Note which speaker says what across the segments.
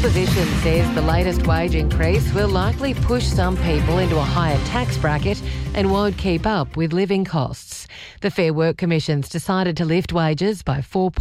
Speaker 1: opposition says the latest wage increase will likely push some people into a higher tax bracket and won't keep up with living costs. The Fair Work Commission's decided to lift wages by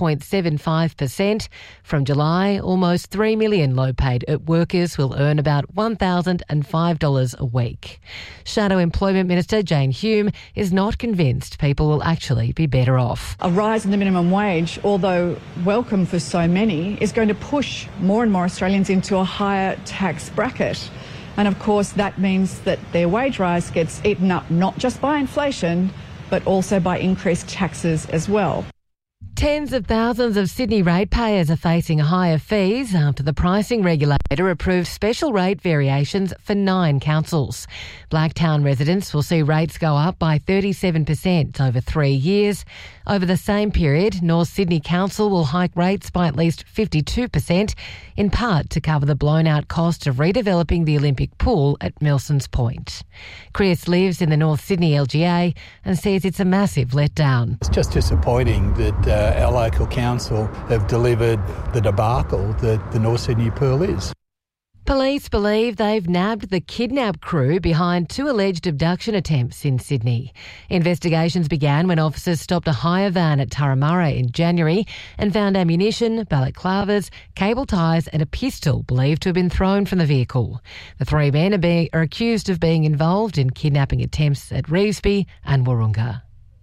Speaker 1: 4.75%. From July, almost 3 million low-paid workers will earn about $1,005 a week. Shadow Employment Minister Jane Hume is not convinced people will actually be better off.
Speaker 2: A rise in the minimum wage, although welcome for so many, is going to push more and more Australians into a higher tax bracket. And of course, that means that their wage rise gets eaten up not just by inflation, but also by increased taxes as well.
Speaker 1: Tens of thousands of Sydney ratepayers are facing higher fees after the pricing regulator approved special rate variations for 9 councils. Blacktown residents will see rates go up by 37% over 3 years. Over the same period, North Sydney Council will hike rates by at least 52%, in part to cover the blown-out cost of redeveloping the Olympic pool at Milsons Point. Chris lives in the North Sydney LGA and says it's a massive letdown.
Speaker 3: It's just disappointing that our local council have delivered the debacle that the North Sydney Pool is.
Speaker 1: Police believe they've nabbed the kidnap crew behind 2 alleged abduction attempts in Sydney. Investigations began when officers stopped a hire van at Turramurra in January and found ammunition, balaclavas, cable ties and a pistol believed to have been thrown from the vehicle. The 3 men are accused of being involved in kidnapping attempts at Revesby and Wahroonga.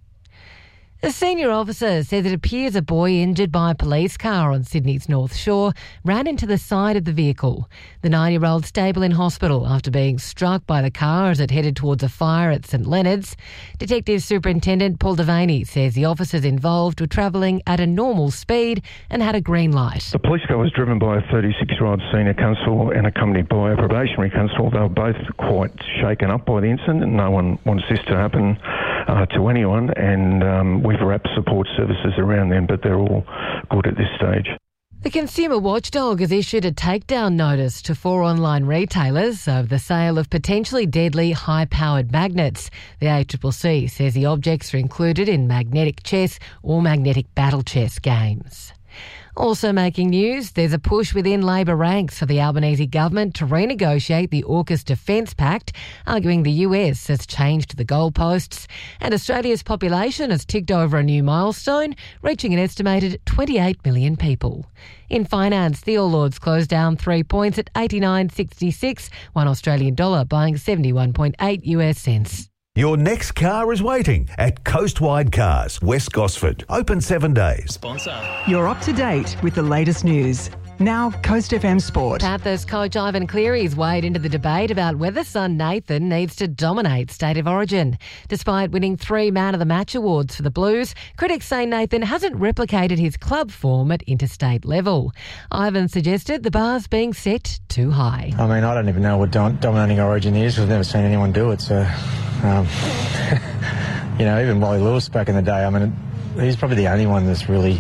Speaker 1: A senior officer says it appears a boy injured by a police car on Sydney's North Shore ran into the side of the vehicle. The 9-year-old stable in hospital after being struck by the car as it headed towards a fire at St Leonard's. Detective Superintendent Paul Devaney says the officers involved were travelling at a normal speed and had a green light.
Speaker 4: The police car was driven by a 36-year-old senior constable and accompanied by a probationary constable. They were both quite shaken up by the incident and no one wants this to happen to anyone, and we've wrapped support services around them, but they're all good at this stage.
Speaker 1: The Consumer Watchdog has issued a takedown notice to 4 online retailers over the sale of potentially deadly high-powered magnets. The ACCC says the objects are included in magnetic chess or magnetic battle chess games. Also making news, there's a push within Labor ranks for the Albanese government to renegotiate the AUKUS Defence Pact, arguing the US has changed the goalposts. And Australia's population has ticked over a new milestone, reaching an estimated 28 million people. In finance, the All Ords closed down 3 points at 89.66, $1 Australian dollar buying 71.8 US cents.
Speaker 5: Your next car is waiting at Coastwide Cars, West Gosford. Open 7 days.
Speaker 6: Sponsor.
Speaker 7: You're up to date with the latest news. Now, Coast FM Sport.
Speaker 1: Panthers coach Ivan Cleary's weighed into the debate about whether son Nathan needs to dominate State of Origin. Despite winning 3 Man of the Match awards for the Blues, critics say Nathan hasn't replicated his club form at interstate level. Ivan suggested the bar's being set too high.
Speaker 8: I mean, I don't even know what dominating Origin is. I've never seen anyone do it, so... even Wally Lewis back in the day, I mean, he's probably the only one that's really...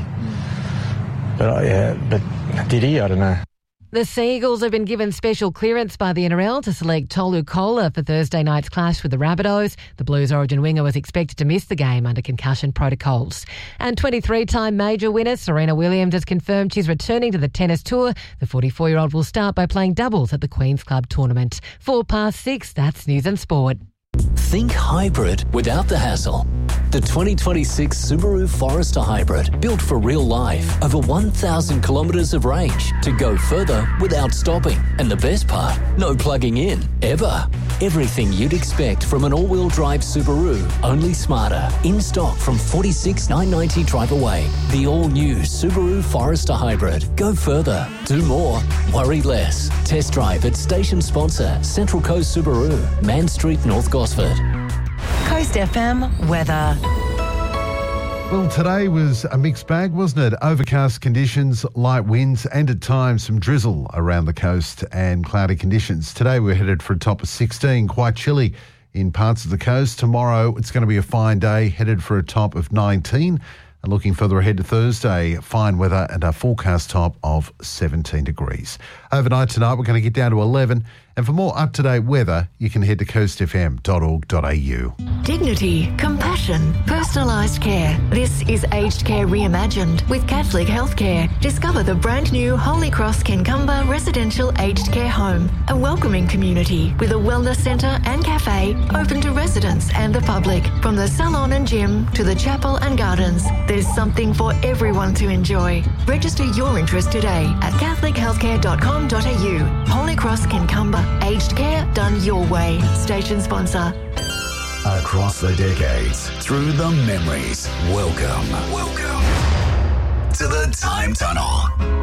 Speaker 8: But did he? I don't know.
Speaker 1: The Seagulls have been given special clearance by the NRL to select Tolu Kola for Thursday night's clash with the Rabbitohs. The Blues Origin winger was expected to miss the game under concussion protocols. And 23-time major winner Serena Williams has confirmed she's returning to the tennis tour. The 44-year-old will start by playing doubles at the Queen's Club tournament. 6:04, that's News and Sport.
Speaker 6: Think hybrid without the hassle. The 2026 Subaru Forester Hybrid, built for real life. Over 1,000 kilometres of range to go further without stopping. And the best part, no plugging in, ever. Everything you'd expect from an all-wheel drive Subaru, only smarter. In stock from $46,990 drive away. The all-new Subaru Forester Hybrid. Go further, do more, worry less. Test drive at station sponsor Central Coast Subaru, Man Street, North Gosford.
Speaker 7: Coast FM weather.
Speaker 9: Well, today was a mixed bag, wasn't it? Overcast conditions, light winds, and at times some drizzle around the coast and cloudy conditions. Today we're headed for a top of 16, quite chilly in parts of the coast. Tomorrow it's going to be a fine day, headed for a top of 19. And looking further ahead to Thursday, fine weather and a forecast top of 17 degrees. Overnight tonight we're going to get down to 11 And for more up-to-date weather, you can head to coastfm.org.au.
Speaker 10: Dignity, compassion, personalised care. This is Aged Care Reimagined with Catholic Healthcare. Discover the brand new Holy Cross Kincumber Residential Aged Care Home, a welcoming community with a wellness centre and cafe open to residents and the public. From the salon and gym to the chapel and gardens, there's something for everyone to enjoy. Register your interest today at catholichealthcare.com.au. Holy Cross Kincumber, aged care done your way. Station sponsor.
Speaker 11: Across the decades, through the memories, welcome to the Time Tunnel.